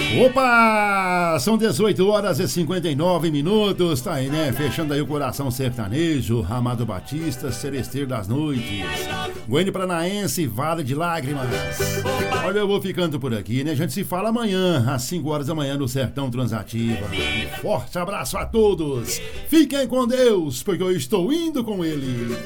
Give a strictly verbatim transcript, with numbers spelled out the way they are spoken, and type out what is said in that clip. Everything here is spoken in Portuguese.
Opa! São dezoito horas e cinquenta e nove minutos, tá aí, né? Fechando aí o coração sertanejo, Amado Batista, Celesteiro das Noites, Goiânia Paranaense, Vale de Lágrimas. Olha, eu vou ficando por aqui, né? A gente se fala amanhã, às cinco horas da manhã, no Sertão Transativa. Um forte abraço a todos. Fiquem com Deus, porque eu estou indo com ele.